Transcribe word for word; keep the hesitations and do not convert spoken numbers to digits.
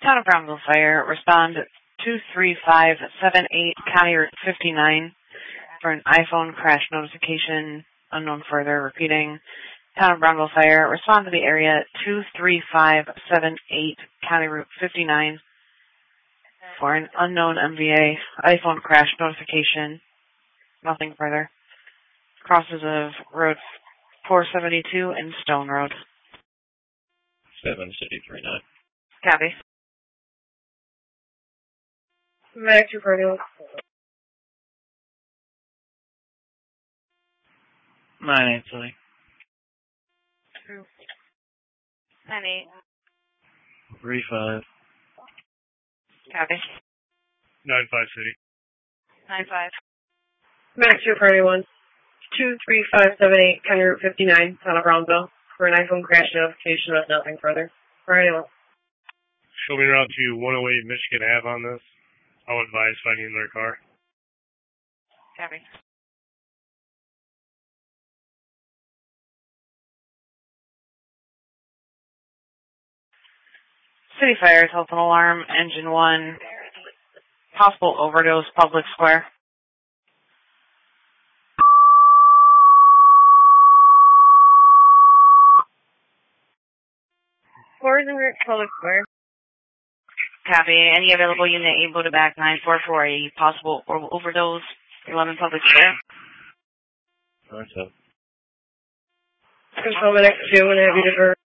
Town of Brownsville Fire, respond two three five seven eight County Route fifty-nine for an iPhone crash notification, unknown further, repeating. Town of Brownsville Fire, respond to the area two three five seven eight County Route fifty-nine for an unknown M V A iPhone crash notification, nothing further. Crosses of Road four seventy-two and Stone Road. seven City three nine. Copy. Medic two forty. nine eight City. Two. nine eight. three five. Copy. nine five City. nine five. Medic two forty-one. two three five seven eight County Route fifty-nine, Town of Brownsville, for an iPhone crash notification with nothing further. For anyone. Show me around to one oh eight Michigan Ave on this. I'll advise finding their car. Copy. City Fire, telephone alarm, engine one, possible overdose, public square. Forsenberg, public square. Copy. Any available unit able to back nine four four, a possible overdose, eleven public square. That's up. Control Medic two, and have you divert.